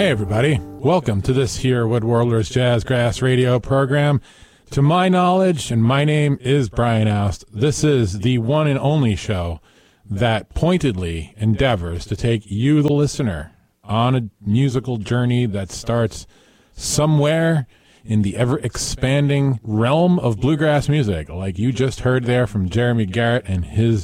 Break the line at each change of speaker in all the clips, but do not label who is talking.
Hey everybody, welcome to this here Woodworlders Jazzgrass radio program. To my knowledge, and my name is Brian Oust, this is the one and only show that pointedly endeavors to take you, the listener, on a musical journey that starts somewhere in the ever-expanding realm of bluegrass music, like you just heard there from Jeremy Garrett and his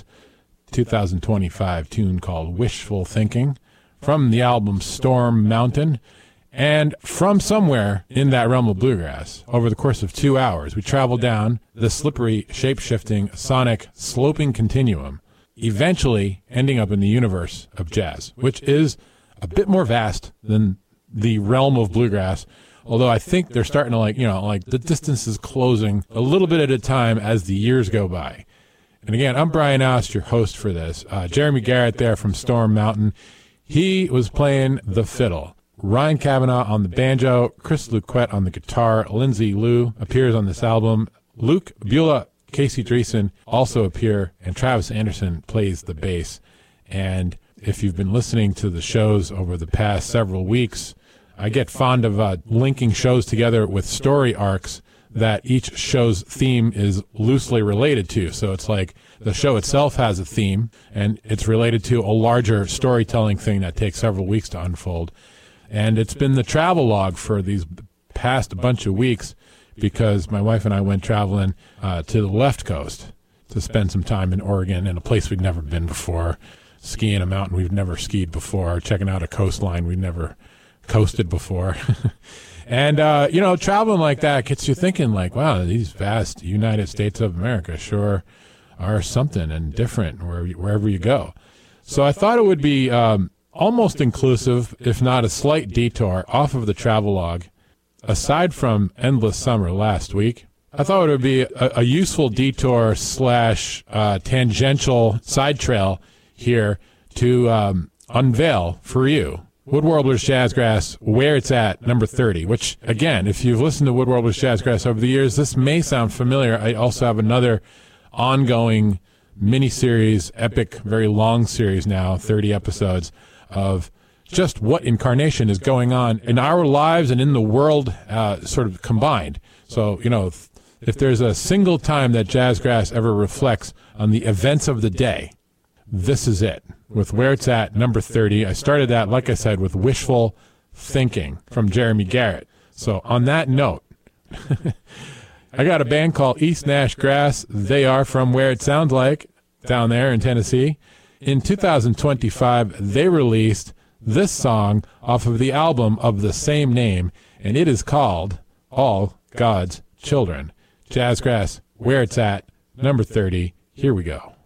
2025 tune called Wishful Thinking, from the album Storm Mountain. And from somewhere in that realm of bluegrass, over the course of 2 hours, we traveled down the slippery, shape-shifting, sonic, sloping continuum, eventually ending up in the universe of jazz, which is a bit more vast than the realm of bluegrass, although I think they're starting to the distance is closing a little bit at a time as the years go by. And again, I'm Brian Oust, your host for this. Jeremy Garrett there from Storm Mountain. He was playing the fiddle. Ryan Kavanaugh on the banjo, Chris Luquette on the guitar, Lindsay Liu appears on this album, Luke Beulah, Casey Dreesen also appear, and Travis Anderson plays the bass. And if you've been listening to the shows over the past several weeks, I get fond of linking shows together with story arcs that each show's theme is loosely related to. So it's like the show itself has a theme, and it's related to a larger storytelling thing that takes several weeks to unfold. And it's been the travel log for these past bunch of weeks because my wife and I went traveling to the left coast to spend some time in Oregon, in a place we'd never been before, skiing a mountain we've never skied before, checking out a coastline we've never coasted before. And, traveling like that gets you thinking like, wow, these vast United States of America sure are something and different wherever you go. So I thought it would be almost inclusive, if not a slight detour, off of the travelogue. Aside from Endless Summer last week, I thought it would be a useful detour / tangential side trail here to unveil for you Woodworlders Jazzgrass, Where It's At, number 30, which, again, if you've listened to Woodworlders Jazzgrass over the years, this may sound familiar. I also have another ongoing mini-series, epic, very long series now, 30 episodes, of just what incarnation is going on in our lives and in the world sort of combined. So, if there's a single time that Jazzgrass ever reflects on the events of the day, this is it. With Where It's At, number 30. I started that, like I said, with Wishful Thinking from Jeremy Garrett. So on that note, I got a band called East Nash Grass. They are from Where It Sounds Like, down there in Tennessee. In 2025, they released this song off of the album of the same name, and it is called All God's Children. Jazzgrass, Where It's At, number 30. Here we go.